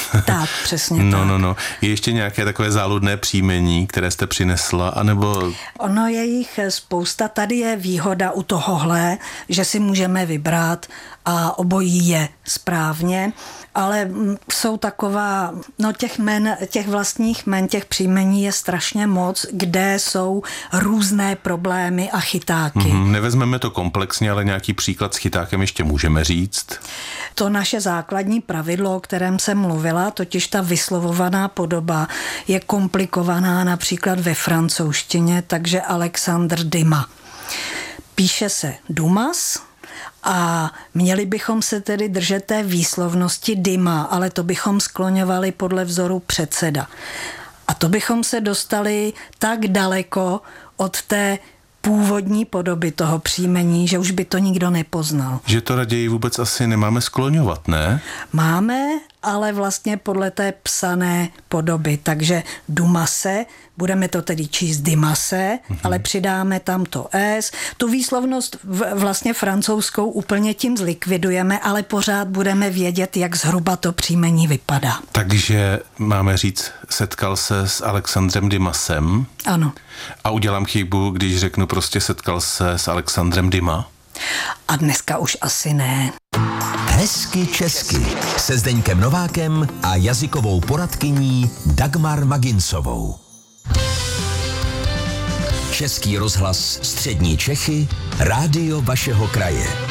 Tak, přesně No. Je ještě nějaké takové záludné příjmení, které jste přinesla, anebo... Ono je jich spousta. Tady je výhoda u tohohle, že si můžeme vybrat a obojí je správně, ale jsou taková, těch vlastních jmen, těch příjmení je strašně moc, kde jsou různé problémy a chytáky. Nevezmeme to komplexně, ale nějaký příklad s chytákem ještě můžeme říct. To naše základní pravidlo, o kterém jsem mluvila, totiž ta vyslovovaná podoba, je komplikovaná například ve francouzštině, takže Alexandre Dumas. Píše se Dumas a měli bychom se tedy držet té výslovnosti Dumas, ale to bychom skloňovali podle vzoru předseda. A to bychom se dostali tak daleko od té původní podoby toho příjmení, že už by to nikdo nepoznal. Že to raději vůbec asi nemáme skloňovat, ne? Máme, ale vlastně podle té psané podoby. Takže Dumase, budeme to tedy číst Dimase, ale přidáme tam to S. Tu výslovnost vlastně francouzskou úplně tím zlikvidujeme, ale pořád budeme vědět, jak zhruba to příjmení vypadá. Takže máme říct, setkal se s Alexandrem Dumasem. Ano. A udělám chybu, když řeknu prostě setkal se s Alexandrem Dumas? A dneska už asi ne. Hezky česky se Zdeňkem Novákem a jazykovou poradkyní Dagmar Maginsovou. Český rozhlas Střední Čechy, rádio vašeho kraje.